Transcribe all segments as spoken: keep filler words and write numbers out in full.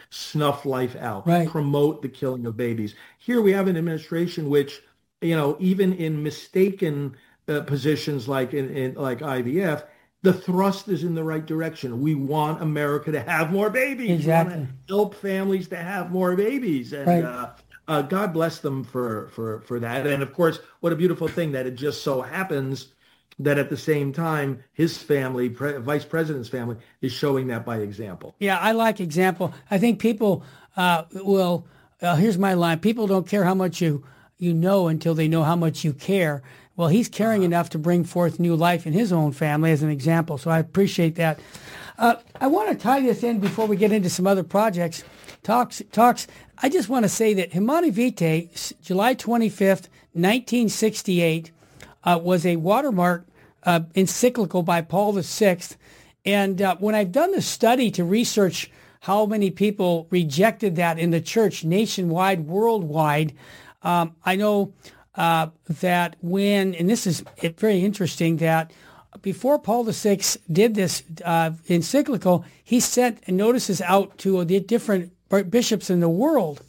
snuff life out, Right. promote the killing of babies. Here we have an administration which, you know, even in mistaken uh, positions like in, in like I V F, the thrust is in the right direction. We want America to have more babies. We want to Exactly. help families to have more babies, and Right. uh, uh, God bless them for for for that. And of course, what a beautiful thing that it just so happens that at the same time, his family, pre vice president's family, is showing that by example. Yeah, I like example. I think people uh, will. Uh, here's my line: people don't care how much you you know until they know how much you care. Well, he's caring Uh, enough to bring forth new life in his own family as an example. So I appreciate that. Uh, I want to tie this in before we get into some other projects. Talks talks. I just want to say that Humanae Vitae, s- July twenty-fifth, nineteen sixty-eight, uh, was a watermark uh, encyclical by Paul the Sixth. And uh, when I've done the study to research how many people rejected that in the church nationwide, worldwide, um, I know uh, that when, and this is very interesting, that before Paul the Sixth did this uh, encyclical, he sent notices out to the different bishops in the world.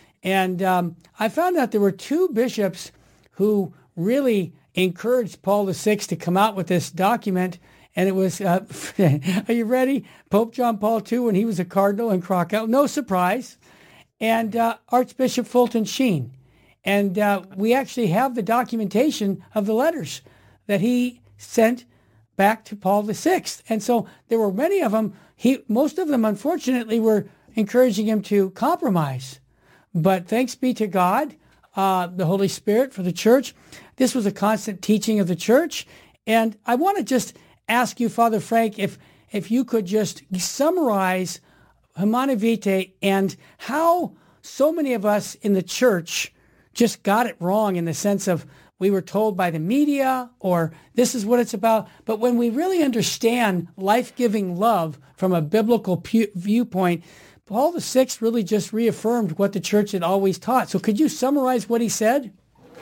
And um, I found out there were two bishops who really encouraged Paul the Sixth to come out with this document. And it was, uh, are you ready? Pope John Paul the Second when he was a cardinal in Krakow. No surprise. And uh, Archbishop Fulton Sheen. And uh, we actually have the documentation of the letters that he sent back to Paul the Sixth. And so there were many of them. He, most of them, unfortunately, were encouraging him to compromise. But thanks be to God, uh, the Holy Spirit, for the church. This was a constant teaching of the church. And I want to just ask you, Father Frank, if if you could just summarize Humanae Vitae and how so many of us in the church just got it wrong in the sense of we were told by the media or this is what it's about. But when we really understand life-giving love from a biblical pu- viewpoint, Paul the Sixth really just reaffirmed what the church had always taught. So could you summarize what he said?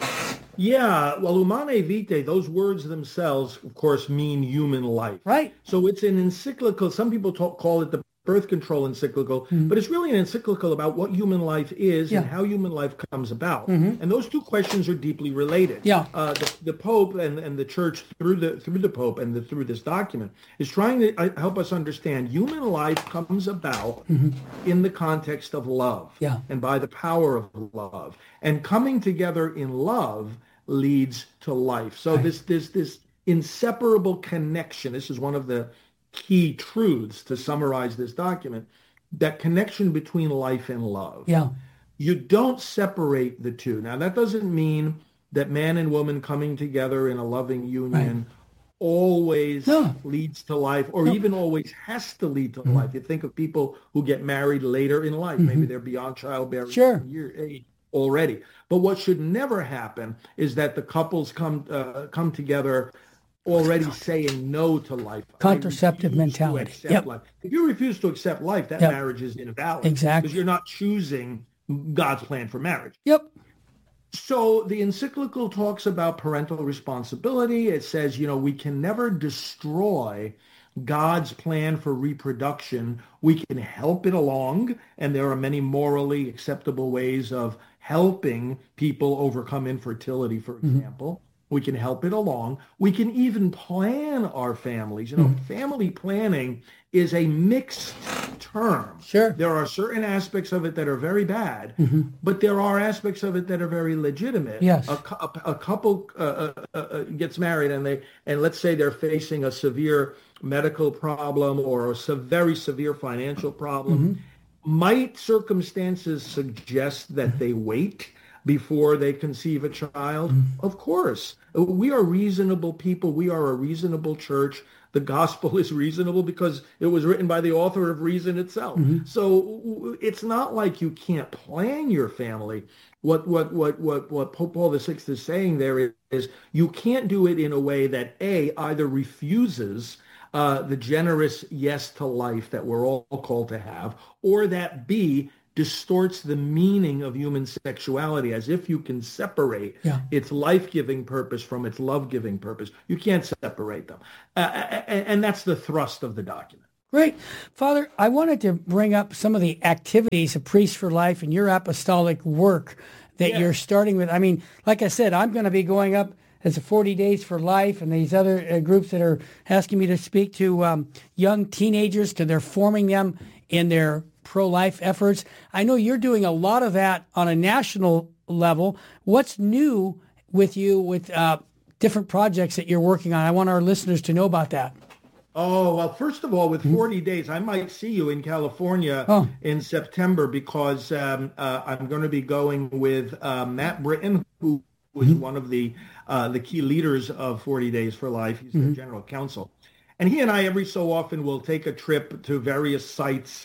Yeah, well, Humanae Vitae, those words themselves, of course, mean human life. Right. So it's an encyclical. Some people talk, call it the birth control encyclical, Mm-hmm. but it's really an encyclical about what human life is Yeah. and how human life comes about. Mm-hmm. And those two questions are deeply related. Yeah. Uh, the, the Pope and, and the Church through the through the Pope and the, through this document is trying to uh, help us understand human life comes about in the context of love Yeah. and by the power of love. And coming together in love leads to life. So Right. this this this inseparable connection, this is one of the key truths to summarize this document, that connection between life and love. Yeah. You don't separate the two. Now, that doesn't mean that man and woman coming together in a loving union always No. leads to life or No. even always has to lead to Mhm. life. You think of people who get married later in life. Maybe they're beyond childbearing Sure. year age already. But what should never happen is that the couples come uh, come together already saying no to life. I Contraceptive refuse to mentality. accept Yep. life. If you refuse to accept life, that Yep. marriage is invalid Exactly. because you're not choosing God's plan for marriage. Yep. So the encyclical talks about parental responsibility. It says, you know, we can never destroy God's plan for reproduction. We can help it along, and there are many morally acceptable ways of helping people overcome infertility, for example. We can help it along. We can even plan our families. You know, family planning is a mixed term. Sure. There are certain aspects of it that are very bad, but there are aspects of it that are very legitimate. Yes. A, cou- a, a couple uh, uh, uh, gets married and they, and let's say they're facing a severe medical problem or a se- very severe financial problem. Might circumstances suggest that they wait before they conceive a child? Of course. We are reasonable people. We are a reasonable church. The gospel is reasonable because it was written by the author of reason itself. So it's not like you can't plan your family. What what what what what Pope Paul the Sixth is saying there is you can't do it in a way that A, either refuses uh, the generous yes to life that we're all called to have, or that B, distorts the meaning of human sexuality as if you can separate Yeah. its life-giving purpose from its love-giving purpose. You can't separate them. Uh, and, and that's the thrust of the document. Great. Father, I wanted to bring up some of the activities of Priests for Life and your apostolic work that Yeah. you're starting with. I mean, like I said, I'm going to be going up as a forty Days for Life and these other uh, groups that are asking me to speak to um, young teenagers because they're forming them in their pro-life efforts. I know you're doing a lot of that on a national level. What's new with you with uh, different projects that you're working on? I want our listeners to know about that. Oh, well, first of all, with forty days, I might see you in California Oh. in September because um, uh, I'm going to be going with uh, Matt Britton, who was one of the uh, the key leaders of forty Days for Life. He's the general counsel. And he and I every so often will take a trip to various sites,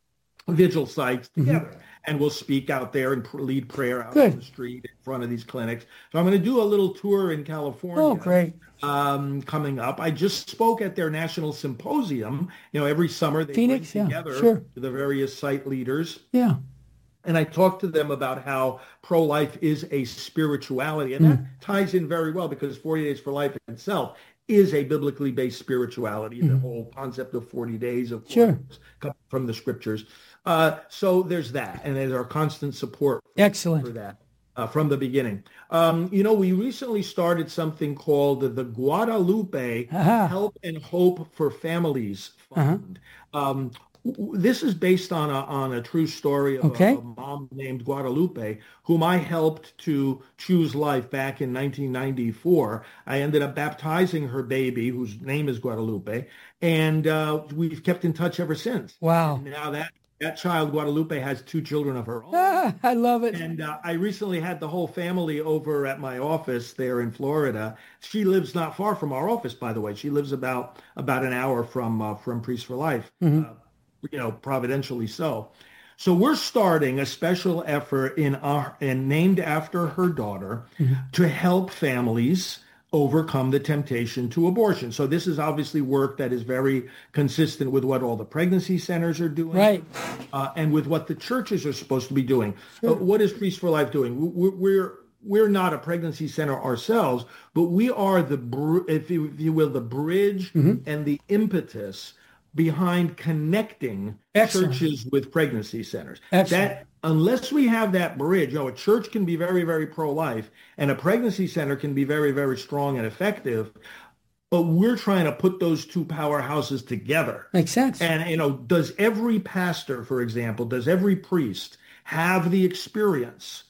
vigil sites together. And we'll speak out there and pr- lead prayer out Good. on the street in front of these clinics. So I'm going to do a little tour in California. Oh, great. Um, coming up. I just spoke at their national symposium. You know, every summer they Phoenix, bring yeah, together sure. the various site leaders. Yeah. And I talked to them about how pro-life is a spirituality. And that ties in very well because forty Days for Life itself is a biblically based spirituality. The whole concept of forty days, of Sure. course, comes from the scriptures. Uh, so there's that. And there's our constant support for Excellent. that uh, from the beginning. Um, you know, we recently started something called the Guadalupe Aha. Help and Hope for Families Fund. Um, w- this is based on a, on a true story of Okay. a, a mom named Guadalupe, whom I helped to choose life back in nineteen ninety-four. I ended up baptizing her baby, whose name is Guadalupe, and uh, we've kept in touch ever since. Wow. And now that that child, Guadalupe, has two children of her own. Ah, I love it. And uh, I recently had the whole family over at my office there in Florida. She lives not far from our office, by the way. She lives about about an hour from uh, from Priests for Life, uh, you know, providentially so. So we're starting a special effort in our and named after her daughter to help families overcome the temptation to abortion. So this is obviously work that is very consistent with what all the pregnancy centers are doing, Right. uh, and with what the churches are supposed to be doing. Uh, what is Priests for Life doing? We're, we're we're not a pregnancy center ourselves, but we are the, br- if you, if you will, the bridge and the impetus behind connecting Excellent. churches with pregnancy centers. Excellent. That unless we have that bridge, you know, a church can be very, very pro-life, and a pregnancy center can be very, very strong and effective. But we're trying to put those two powerhouses together. Makes sense. And, you know, does every pastor, for example, does every priest have the experience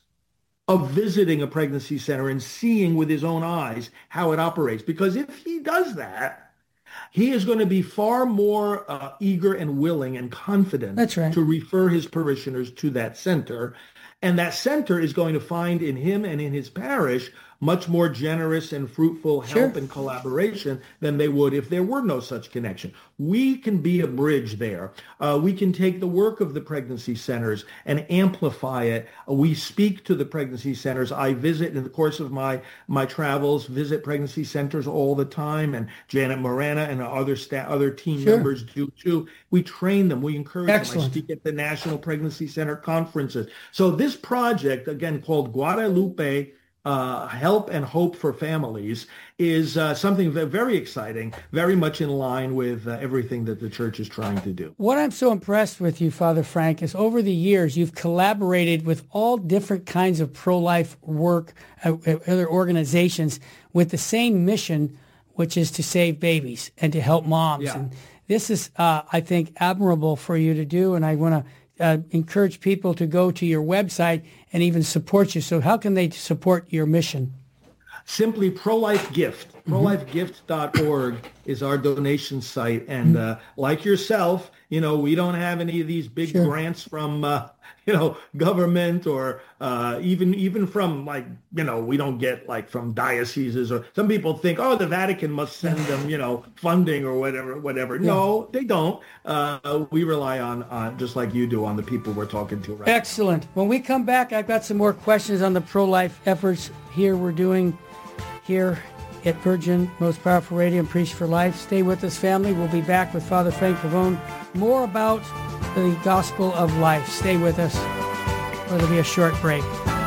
of visiting a pregnancy center and seeing with his own eyes how it operates? Because if he does that, he is going to be far more uh, eager and willing and confident That's right. to refer his parishioners to that center. And that center is going to find in him and in his parish much more generous and fruitful help Sure. and collaboration than they would if there were no such connection. We can be a bridge there. Uh, we can take the work of the pregnancy centers and amplify it. Uh, we speak to the pregnancy centers. I visit in the course of my my travels, visit pregnancy centers all the time, and Janet Morana and other staff, other team Sure. members do too. We train them. We encourage them. I Excellent. speak at the National Pregnancy Center conferences. So this project, again, called Guadalupe uh, Help and Hope for Families, is uh, something ve- very exciting, very much in line with uh, everything that the church is trying to do. What I'm so impressed with you, Father Frank, is over the years you've collaborated with all different kinds of pro-life work, uh, uh, other organizations with the same mission, which is to save babies and to help moms. Yeah. And this is, uh, I think, admirable for you to do, and I want to uh, encourage people to go to your website and even support you. So how can they support your mission? Simply Pro-Life Gift. pro life gift dot org is our donation site. And uh, like yourself, you know, we don't have any of these big Sure. grants from, uh, you know, government or uh, even even from like, you know, we don't get like from dioceses, or some people think, oh, the Vatican must send them, you know, funding or whatever, whatever. No, they don't. Uh, we rely on, on, just like you do, on the people we're talking to right now. Excellent. When we come back, I've got some more questions on the pro-life efforts here we're doing here at Virgin Most Powerful Radio and Priests for Life. Stay with us, family. We'll be back with Father Frank Pavone. More about the gospel of life. Stay with us, or there'll be a short break.